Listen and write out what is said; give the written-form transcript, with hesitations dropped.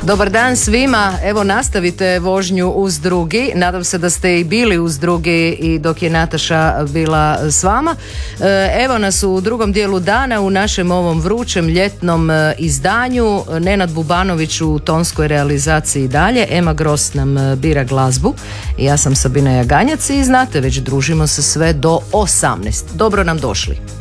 Dobar dan svima, evo nastavite vožnju uz drugi, nadam se da ste i bili uz drugi i dok je Nataša bila s vama. Evo nas u drugom dijelu dana u našem ovom vrućem ljetnom izdanju. Nenad Bubanović u tonskoj realizaciji dalje, Ema Gross nam bira glazbu i ja sam Sabina Jaganjac i znate već družimo se sve do 18. Dobro nam došli.